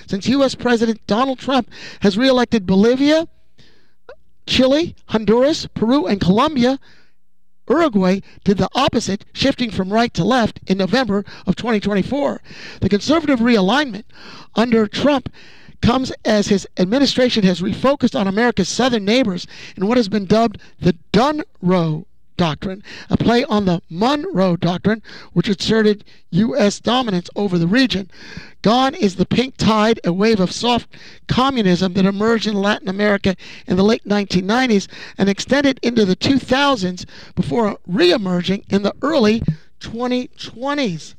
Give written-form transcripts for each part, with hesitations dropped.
since U.S. President Donald Trump has reelected Bolivia, Chile, Honduras, Peru, and Colombia. Uruguay did the opposite, shifting from right to left in November of 2024. The conservative realignment under Trump comes as his administration has refocused on America's southern neighbors in what has been dubbed the Dunroe Doctrine, a play on the Monroe Doctrine, which asserted U.S. dominance over the region. Gone is the pink tide, a wave of soft communism that emerged in Latin America in the late 1990s and extended into the 2000s before re-emerging in the early 2020s.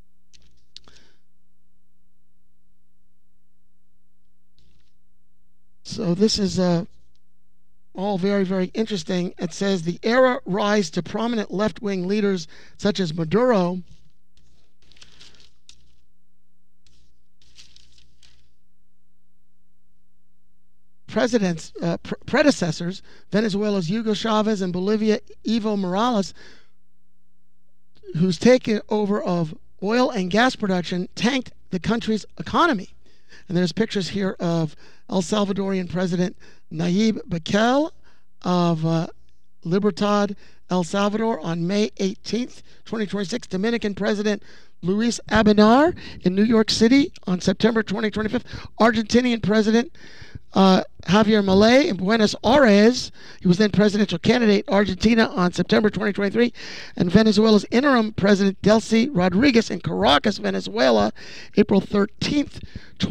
So this is all very, very interesting. It says the era rise to prominent left-wing leaders such as Maduro predecessors, Venezuela's Hugo Chavez and Bolivia Evo Morales, whose takeover of oil and gas production tanked the country's economy. And there's pictures here of El Salvadorian President Nayib Bukele of Libertad, El Salvador on May 18th, 2026. Dominican President Luis Abinader in New York City on September 2025. Argentinian President Javier Milei in Buenos Aires. He was then presidential candidate Argentina on September 2023. And Venezuela's interim president Delcy Rodriguez in Caracas, Venezuela, April 13th,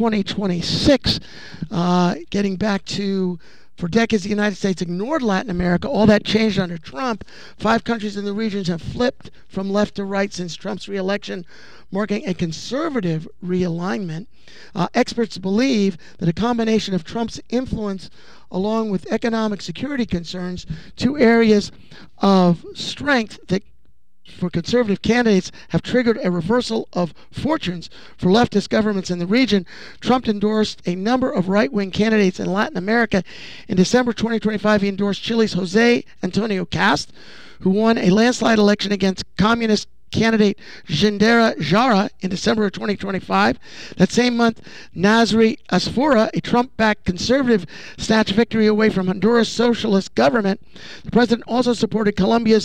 2026. Getting back to, for decades, the United States ignored Latin America. All that changed under Trump. 5 countries in the region have flipped from left to right since Trump's re-election, marking a conservative realignment. Experts believe that a combination of Trump's influence along with economic security concerns, 2 areas of strength that for conservative candidates have triggered a reversal of fortunes for leftist governments in the region. Trump endorsed a number of right-wing candidates in Latin America. In December 2025, he endorsed Chile's Jose Antonio Cast, who won a landslide election against communist candidate Gendera Jara in December of 2025. That same month, Nasri Asfura, a Trump-backed conservative, snatched victory away from Honduras' socialist government. The president also supported Colombia's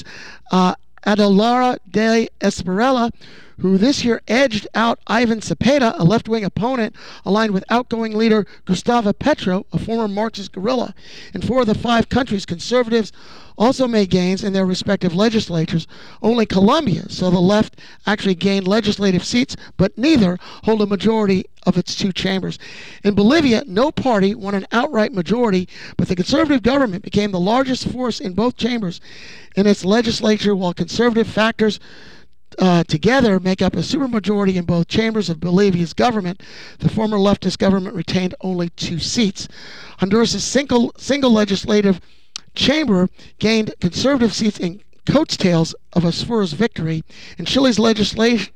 Adelara de Espriella, who this year edged out Ivan Cepeda, a left-wing opponent aligned with outgoing leader Gustavo Petro, a former Marxist guerrilla. In 4 of the 5 countries, conservatives also made gains in their respective legislatures. Only Colombia, so the left actually gained legislative seats, but neither hold a majority of its 2 chambers. In Bolivia, no party won an outright majority, but the conservative government became the largest force in both chambers in its legislature, while conservative factors together make up a supermajority in both chambers of Bolivia's government. The former leftist government retained only 2 seats. Honduras' single legislative chamber gained conservative seats in coattails of Asfura's victory. In Chile's legislature,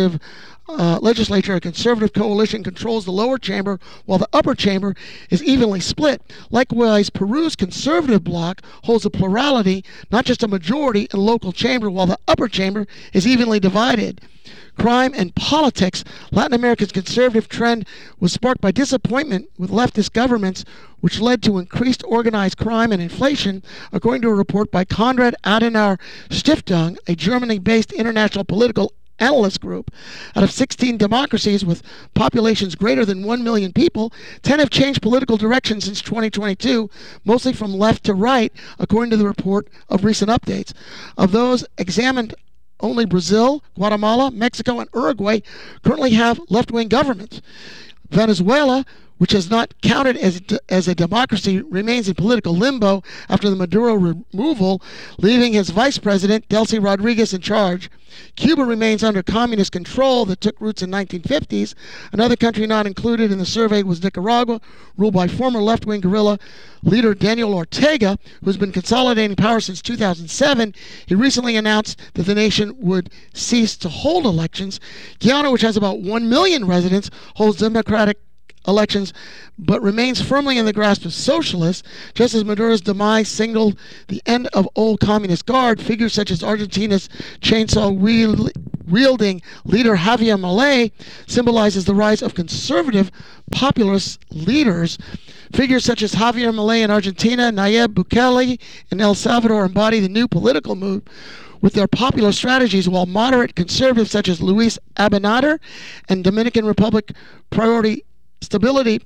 a conservative coalition controls the lower chamber, while the upper chamber is evenly split. Likewise, Peru's conservative bloc holds a plurality, not just a majority, in local chamber, while the upper chamber is evenly divided. Crime and politics. Latin America's conservative trend was sparked by disappointment with leftist governments, which led to increased organized crime and inflation, according to a report by Konrad Adenauer Stiftung, a Germany-based international political analyst group. Out of 16 democracies with populations greater than 1 million people, 10 have changed political direction since 2022, mostly from left to right, according to the report of recent updates. Of those examined, only Brazil, Guatemala, Mexico, and Uruguay currently have left-wing governments. Venezuela, which is not counted as a democracy, remains in political limbo after the Maduro removal, leaving his vice president, Delcy Rodriguez, in charge. Cuba remains under communist control that took roots in the 1950s. Another country not included in the survey was Nicaragua, ruled by former left-wing guerrilla leader Daniel Ortega, who has been consolidating power since 2007. He recently announced that the nation would cease to hold elections. Guyana, which has about 1 million residents, holds democratic elections, but remains firmly in the grasp of socialists. Just as Maduro's demise signaled the end of old communist guard, figures such as Argentina's chainsaw wielding leader Javier Milei symbolizes the rise of conservative populist leaders. Figures such as Javier Milei in Argentina, Nayib Bukele in El Salvador embody the new political move with their popular strategies, while moderate conservatives such as Luis Abinader and Dominican Republic priority stability,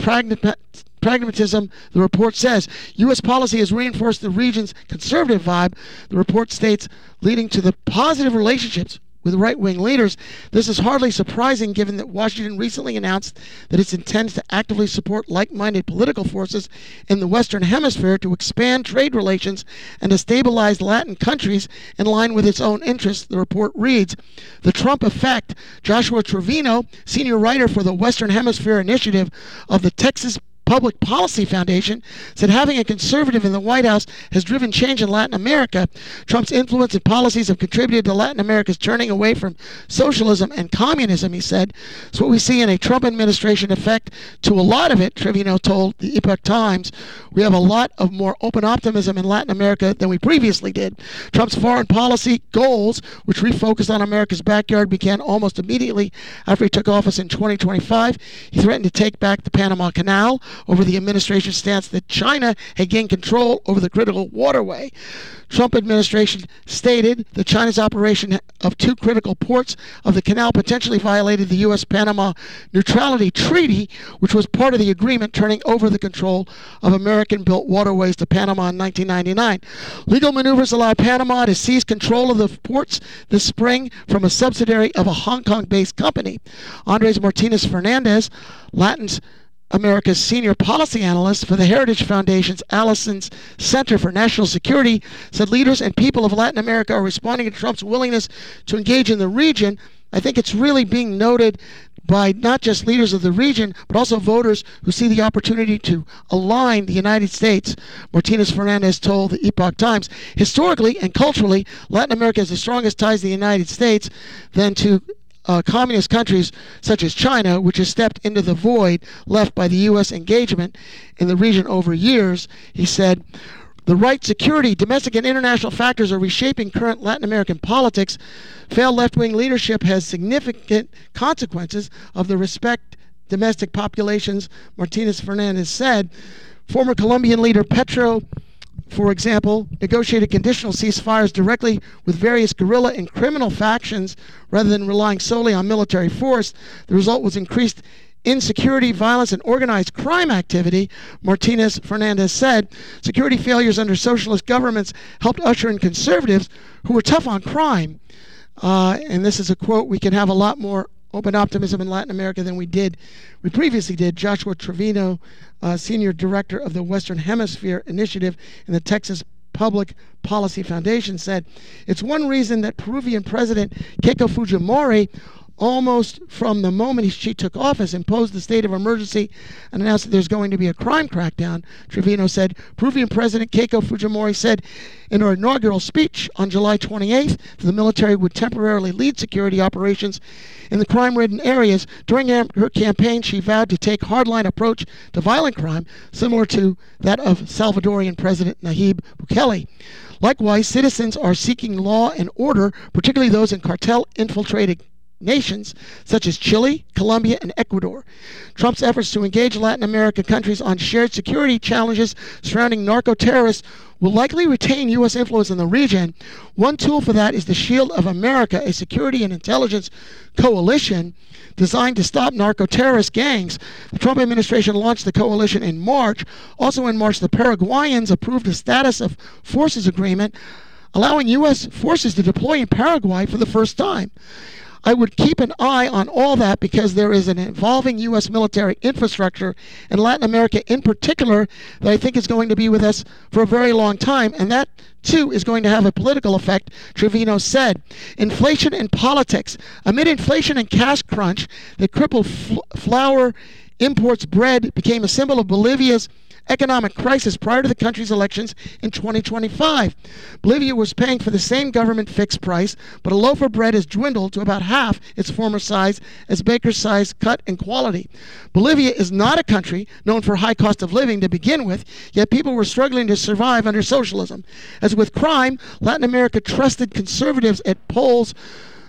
pragmatism, the report says. U.S. policy has reinforced the region's conservative vibe, the report states, leading to the positive relationships with right-wing leaders. This is hardly surprising given that Washington recently announced that it intends to actively support like-minded political forces in the Western Hemisphere to expand trade relations and to stabilize Latin countries in line with its own interests, the report reads. The Trump Effect. Joshua Trevino, senior writer for the Western Hemisphere Initiative of the Texas Public Policy Foundation, said having a conservative in the White House has driven change in Latin America. Trump's influence and policies have contributed to Latin America's turning away from socialism and communism, he said. It's what we see in a Trump administration effect to a lot of it, Trevino told the Epoch Times. We have a lot of more open optimism in Latin America than we previously did. Trump's foreign policy goals, which refocused on America's backyard, began almost immediately after he took office in 2025. He threatened to take back the Panama Canal over the administration's stance that China had gained control over the critical waterway. Trump administration stated that China's operation of two critical ports of the canal potentially violated the U.S.-Panama Neutrality Treaty, which was part of the agreement turning over the control of American-built waterways to Panama in 1999. Legal maneuvers allowed Panama to seize control of the ports this spring from a subsidiary of a Hong Kong-based company. Andres Martinez Fernandez, Latin's America's senior policy analyst for the Heritage Foundation's Allison's Center for National Security, said leaders and people of Latin America are responding to Trump's willingness to engage in the region. I think it's really being noted by not just leaders of the region, but also voters who see the opportunity to align the United States, Martinez Fernandez told the Epoch Times. Historically and culturally, Latin America has the strongest ties to the United States than to communist countries such as China, which has stepped into the void left by the U.S. engagement in the region over years. He said, the right, security, domestic and international factors are reshaping current Latin American politics. Failed left-wing leadership has significant consequences of the respect domestic populations, Martinez Fernandez said. Former Colombian leader Petro, for example, negotiated conditional ceasefires directly with various guerrilla and criminal factions rather than relying solely on military force. The result was increased insecurity, violence, and organized crime activity, Martinez Fernandez said. Security failures under socialist governments helped usher in conservatives who were tough on crime. And this is a quote, we can have a lot more open optimism in Latin America than we previously did. Joshua Trevino, senior director of the Western Hemisphere Initiative in the Texas Public Policy Foundation, said, it's one reason that Peruvian President Keiko Fujimori, almost from the moment she took office, imposed the state of emergency and announced that there's going to be a crime crackdown. Trevino said Peruvian President Keiko Fujimori said in her inaugural speech on July 28th that the military would temporarily lead security operations in the crime-ridden areas. During her campaign, she vowed to take a hardline approach to violent crime, similar to that of Salvadorian President Nayib Bukele. Likewise, citizens are seeking law and order, particularly those in cartel-infiltrated nations such as Chile, Colombia, and Ecuador. Trump's efforts to engage Latin American countries on shared security challenges surrounding narco-terrorists will likely retain U.S. influence in the region. One tool for that is the Shield of America, a security and intelligence coalition designed to stop narco-terrorist gangs. The Trump administration launched the coalition in March. Also in March, the Paraguayans approved a status of forces agreement allowing U.S. forces to deploy in Paraguay for the first time. I would keep an eye on all that because there is an evolving U.S. military infrastructure in Latin America in particular that I think is going to be with us for a very long time, and that too is going to have a political effect, Trevino said. Inflation and politics. Amid inflation and cash crunch that crippled flour imports, bread became a symbol of Bolivia's economic crisis prior to the country's elections in 2025. Bolivia was paying for the same government fixed price, but a loaf of bread has dwindled to about half its former size as baker's size, cut, and quality. Bolivia is not a country known for high cost of living to begin with, yet people were struggling to survive under socialism. As with crime, Latin America trusted conservatives at polls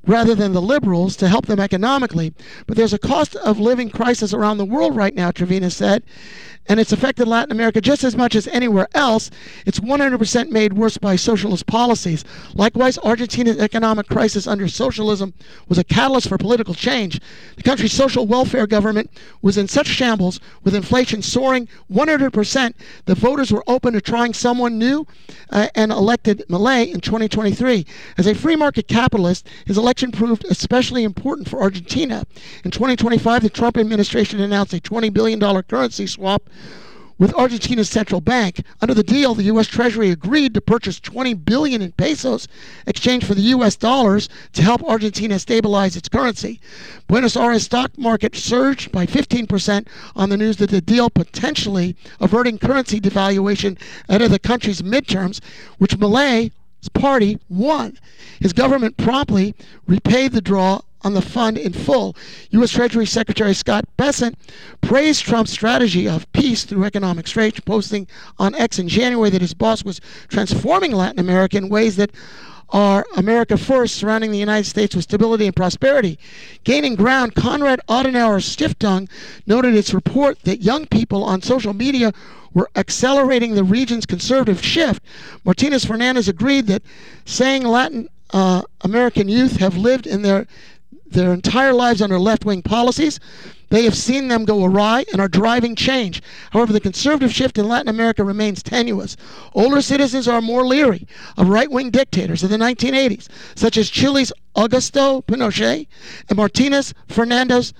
rather than the liberals to help them economically. But there's a cost of living crisis around the world right now, Trevena said, and it's affected Latin America just as much as anywhere else. It's 100% made worse by socialist policies. Likewise, Argentina's economic crisis under socialism was a catalyst for political change. The country's social welfare government was in such shambles, with inflation soaring 100%, that voters were open to trying someone new and elected Milei in 2023. As a free market capitalist, his election proved especially important for Argentina. In 2025, the Trump administration announced a $20 billion currency swap with Argentina's central bank. Under the deal, the U.S. Treasury agreed to purchase $20 billion in pesos exchanged for the U.S. dollars to help Argentina stabilize its currency. Buenos Aires stock market surged by 15% on the news that the deal potentially averting currency devaluation ahead of the country's midterms, which Milei's party won. His government promptly repaid the draw on the fund in full. U.S. Treasury Secretary Scott Bessent praised Trump's strategy of peace through economic strategy, posting on X in January that his boss was transforming Latin America in ways that are America first, surrounding the United States with stability and prosperity. Gaining ground, Konrad Adenauer Stiftung noted its report that young people on social media were accelerating the region's conservative shift. Martinez Fernandez agreed that saying Latin American youth have lived in their entire lives under left-wing policies. They have seen them go awry and are driving change. However, the conservative shift in Latin America remains tenuous. Older citizens are more leery of right-wing dictators of the 1980s, such as Chile's Augusto Pinochet and Martinez Fernandez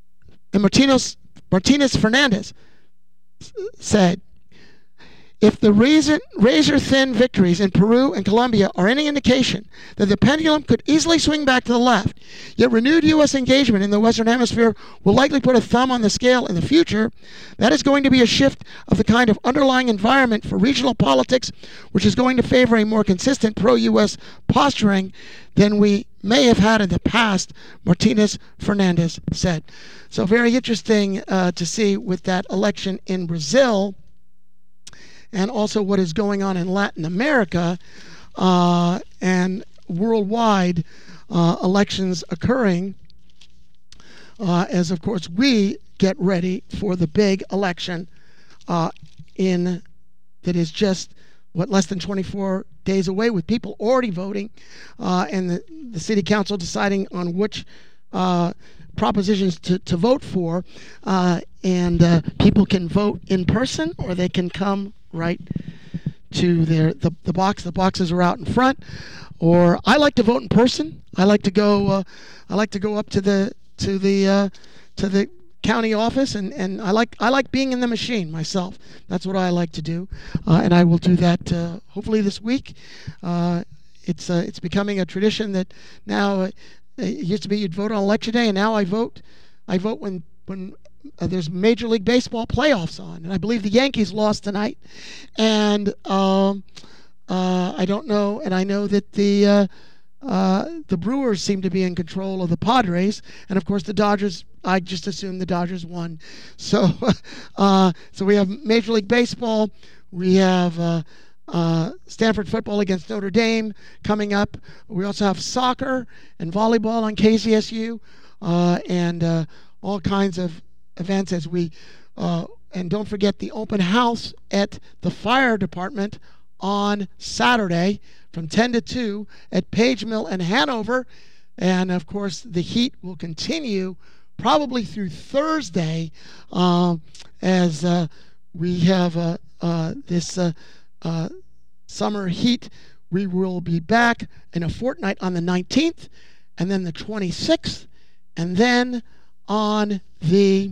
said, if the razor-thin victories in Peru and Colombia are any indication that the pendulum could easily swing back to the left, yet renewed U.S. engagement in the Western Hemisphere will likely put a thumb on the scale in the future, that is going to be a shift of the kind of underlying environment for regional politics which is going to favor a more consistent pro-U.S. posturing than we may have had in the past, Martinez Fernandez said. So very interesting to see with that election in Brazil, and also what is going on in Latin America and worldwide elections occurring as, of course, we get ready for the big election that is just, less than 24 days away, with people already voting and the city council deciding on which propositions to vote for, and people can vote in person or they can come right to the box. The boxes are out in front. Or I like to vote in person. I like to go up to the county office, and I like being in the machine myself. That's what I like to do, and I will do that hopefully this week. It's becoming a tradition that now it used to be you'd vote on election day, and now I vote when there's Major League Baseball playoffs on, and I believe the Yankees lost tonight, and I don't know, and I know that the Brewers seem to be in control of the Padres, and of course the Dodgers. I just assumed the Dodgers won, so so we have Major League Baseball, we have Stanford football against Notre Dame coming up. We also have soccer and volleyball on KZSU, and all kinds of events as we and don't forget the open house at the fire department on Saturday from 10 to 2 at Page Mill and Hanover, and of course the heat will continue probably through Thursday as we have this summer heat. We will be back in a fortnight on the 19th, and then the 26th, and then on the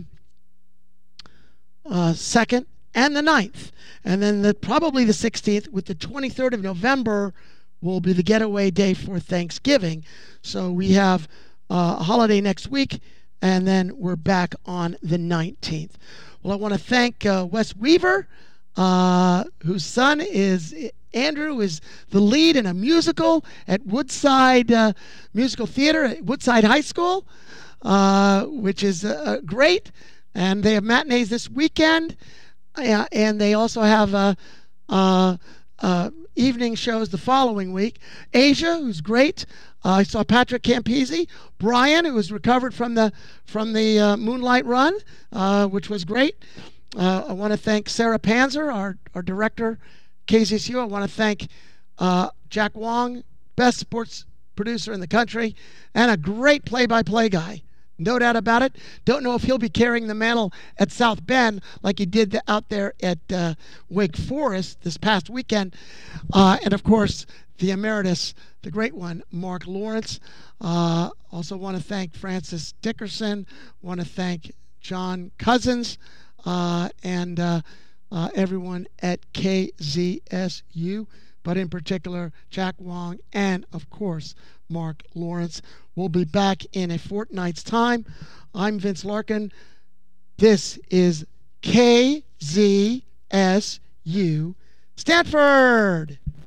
2nd and the 9th, and then probably the 16th, with the 23rd of November will be the getaway day for Thanksgiving. So we have a holiday next week, and then we're back on the 19th. Well, I want to thank Wes Weaver, whose son Andrew is the lead in a musical at Woodside Musical Theater at Woodside High School, which is great. And they have matinees this weekend, and they also have evening shows the following week. Asia, who's great. I saw Patrick Campisi. Brian, who was recovered from the Moonlight Run, which was great. I want to thank Sarah Panzer, our director, KZSU. I want to thank Jack Wong, best sports producer in the country, and a great play-by-play guy. No doubt about it. Don't know if he'll be carrying the mantle at South Bend like he did out there at Wake Forest this past weekend. And, of course, the emeritus, the great one, Mark Lawrence. Also want to thank Francis Dickerson. Want to thank John Cousins and everyone at KZSU, but in particular Jack Wong and, of course, Mark Lawrence. We'll be back in a fortnight's time. I'm Vince Larkin. This is KZSU Stanford.